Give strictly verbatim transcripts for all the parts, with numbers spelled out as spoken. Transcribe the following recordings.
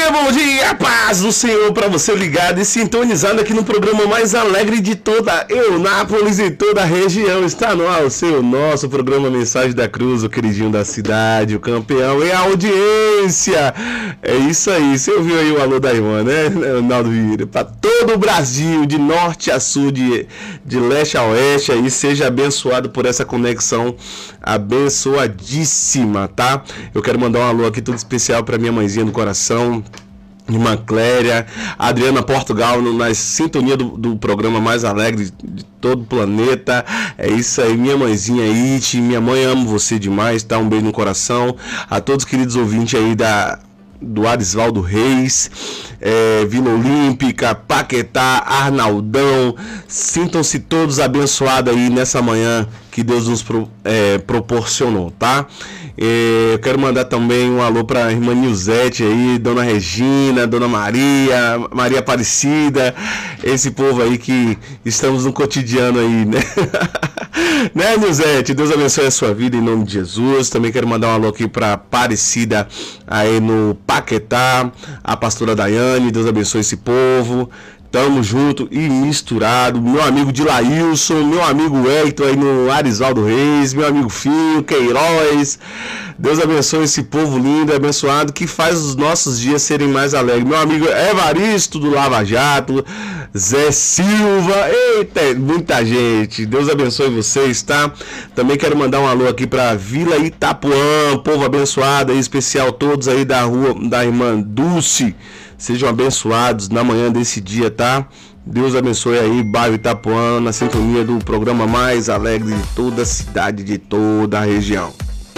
dia, bom dia, paz do Senhor para você ligado e sintonizado aqui no programa mais alegre de toda Eunápolis e toda a região. Está no ar o seu, nosso programa Mensagem da Cruz, o queridinho da cidade, o campeão e a audiência. É isso aí, você ouviu aí o alô da irmã, né, Leonardo Vieira? Para todo o Brasil, de norte a sul, de, de leste a oeste, aí seja abençoado por essa conexão abençoadíssima, tá? Eu quero mandar um alô aqui todo especial para minha mãezinha do coração, irmã Cléria, Adriana Portugal, na sintonia do, do programa mais alegre de todo o planeta. É isso aí, minha mãezinha Iti, minha mãe, amo você demais, tá? Um beijo no coração. A todos os queridos ouvintes aí da do Arisvaldo Reis, é, Vila Olímpica, Paquetá, Arnaldão, sintam-se todos abençoados aí nessa manhã que Deus nos pro, é, proporcionou, tá? É, eu quero mandar também um alô para a irmã Nilzete aí, Dona Regina, Dona Maria, Maria Aparecida, esse povo aí que estamos no cotidiano aí, né? Né, Nilzete? Deus abençoe a sua vida em nome de Jesus. Também quero mandar um alô aqui para Aparecida aí no Paquetá, a pastora Daiane, Deus abençoe esse povo. Tamo junto e misturado. Meu amigo Dilailson, meu amigo Hector aí no Arisvaldo Reis, meu amigo Finho, Queiroz. Deus abençoe esse povo lindo e abençoado que faz os nossos dias serem mais alegres. Meu amigo Evaristo do Lava Jato, Zé Silva, eita, muita gente. Deus abençoe vocês, tá? Também quero mandar um alô aqui pra Vila Itapuã, povo abençoado aí, especial todos aí da rua da irmã Dulce. Sejam abençoados na manhã desse dia, tá? Deus abençoe aí, bairro Itapuã, na sintonia do programa mais alegre de toda a cidade, de toda a região.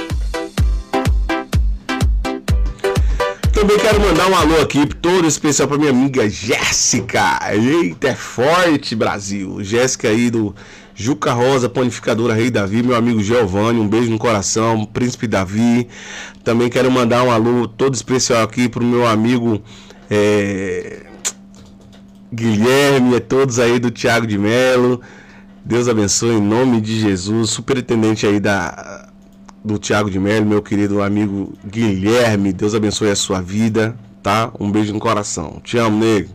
Também quero mandar um alô aqui, todo especial para minha amiga Jéssica. Eita, é forte, Brasil. Jéssica aí do Juca Rosa, Panificadora Rei Davi, meu amigo Giovanni, um beijo no coração, Príncipe Davi. Também quero mandar um alô todo especial aqui pro meu amigo É... Guilherme, é todos aí do Thiago de Melo. Deus abençoe em nome de Jesus. Superintendente aí da do Thiago de Melo, meu querido amigo Guilherme, Deus abençoe a sua vida, tá? Um beijo no coração. Te amo, nego.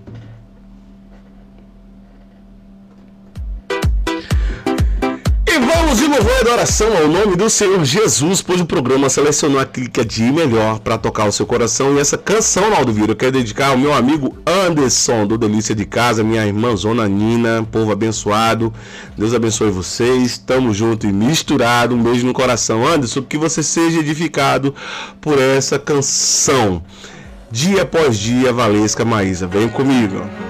Vamos de louvor e adoração ao nome do Senhor Jesus, pois o programa selecionou aquilo que é de melhor para tocar o seu coração. E essa canção, Naldo Vieira, eu quero dedicar ao meu amigo Anderson, do Delícia de Casa, minha irmã Zona Nina, povo abençoado. Deus abençoe vocês, tamo junto e misturado. Um beijo no coração, Anderson, que você seja edificado por essa canção. Dia após dia, Valesca Maísa, vem comigo.